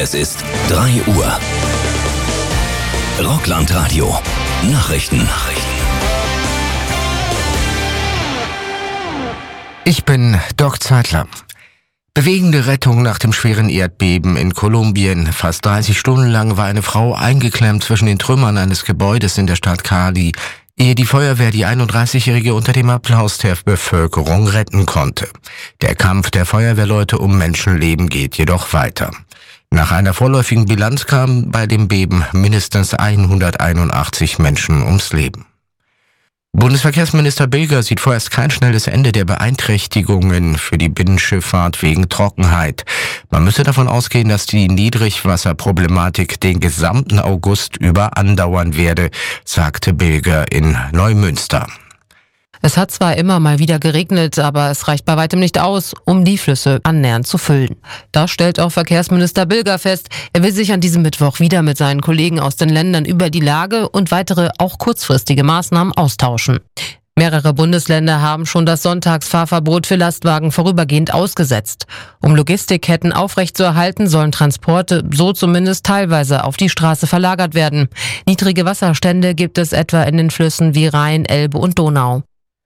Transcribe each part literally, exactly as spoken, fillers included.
Es ist drei Uhr. Rockland-Radio. Nachrichten. Nachrichten. Ich bin Doc Zeitler. Bewegende Rettung nach dem schweren Erdbeben in Kolumbien. Fast dreißig Stunden lang war eine Frau eingeklemmt zwischen den Trümmern eines Gebäudes in der Stadt Cali, ehe die Feuerwehr die einunddreißigjährige unter dem Applaus der Bevölkerung retten konnte. Der Kampf der Feuerwehrleute um Menschenleben geht jedoch weiter. Nach einer vorläufigen Bilanz kamen bei dem Beben mindestens hunderteinundachtzig Menschen ums Leben. Bundesverkehrsminister Bilger sieht vorerst kein schnelles Ende der Beeinträchtigungen für die Binnenschifffahrt wegen Trockenheit. Man müsse davon ausgehen, dass die Niedrigwasserproblematik den gesamten August über andauern werde, sagte Bilger in Neumünster. Es hat zwar immer mal wieder geregnet, aber es reicht bei weitem nicht aus, um die Flüsse annähernd zu füllen. Das stellt auch Verkehrsminister Bilger fest. Er will sich an diesem Mittwoch wieder mit seinen Kollegen aus den Ländern über die Lage und weitere, auch kurzfristige Maßnahmen austauschen. Mehrere Bundesländer haben schon das Sonntagsfahrverbot für Lastwagen vorübergehend ausgesetzt. Um Logistikketten aufrechtzuerhalten, sollen Transporte so zumindest teilweise auf die Straße verlagert werden. Niedrige Wasserstände gibt es etwa in den Flüssen wie Rhein, Elbe und Donau.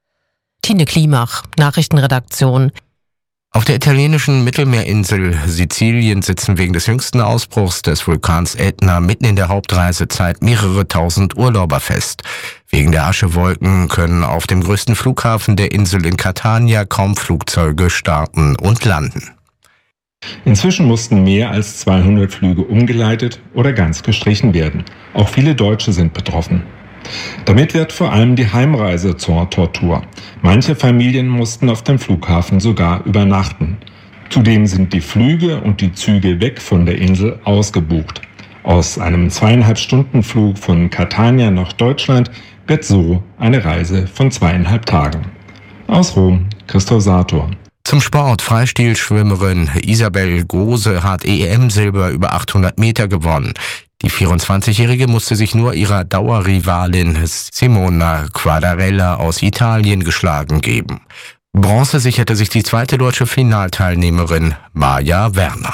Tine Klimach, Nachrichtenredaktion. Auf der italienischen Mittelmeerinsel Sizilien sitzen wegen des jüngsten Ausbruchs des Vulkans Ätna mitten in der Hauptreisezeit mehrere tausend Urlauber fest. Wegen der Aschewolken können auf dem größten Flughafen der Insel in Catania kaum Flugzeuge starten und landen. Inzwischen mussten mehr als zweihundert Flüge umgeleitet oder ganz gestrichen werden. Auch viele Deutsche sind betroffen. Damit wird vor allem die Heimreise zur Tortur. Manche Familien mussten auf dem Flughafen sogar übernachten. Zudem sind die Flüge und die Züge weg von der Insel ausgebucht. Aus einem zweieinhalb Stunden Flug von Catania nach Deutschland wird so eine Reise von zweieinhalb Tagen. Aus Rom, Christoph Sator. Zum Sport. Freistilschwimmerin Isabel Gose hat E M-Silber über achthundert Meter gewonnen. Die vierundzwanzigjährige musste sich nur ihrer Dauerrivalin Simona Quadarella aus Italien geschlagen geben. Bronze sicherte sich die zweite deutsche Finalteilnehmerin Maja Werner.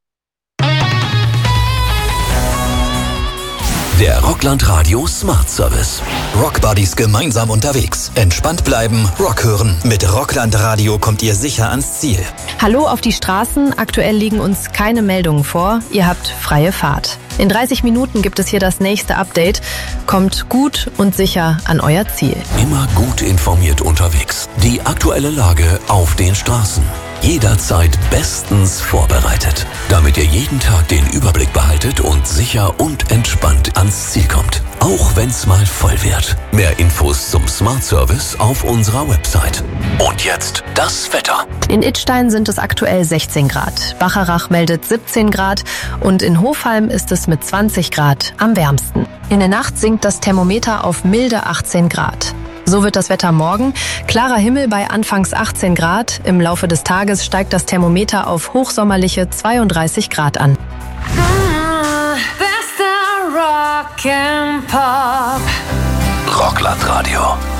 Der Rockland Radio Smart Service. Rockbuddies gemeinsam unterwegs. Entspannt bleiben, Rock hören. Mit Rockland Radio kommt ihr sicher ans Ziel. Hallo auf die Straßen. Aktuell liegen uns keine Meldungen vor. Ihr habt freie Fahrt. In dreißig Minuten gibt es hier das nächste Update. Kommt gut und sicher an euer Ziel. Immer gut informiert unterwegs. Die aktuelle Lage auf den Straßen. Jederzeit bestens vorbereitet, damit ihr jeden Tag den Überblick behaltet und sicher und entspannt ans Ziel kommt. Auch wenn's mal voll wird. Mehr Infos zum Smart Service auf unserer Website. Und jetzt das Wetter. In Idstein sind es aktuell sechzehn Grad. Bacharach meldet siebzehn Grad und in Hofheim ist es mit zwanzig Grad am wärmsten. In der Nacht sinkt das Thermometer auf milde achtzehn Grad. So wird das Wetter morgen. Klarer Himmel bei anfangs achtzehn Grad. Im Laufe des Tages steigt das Thermometer auf hochsommerliche zweiunddreißig Grad an. Ah, bester Rock and Pop. Rockland Radio.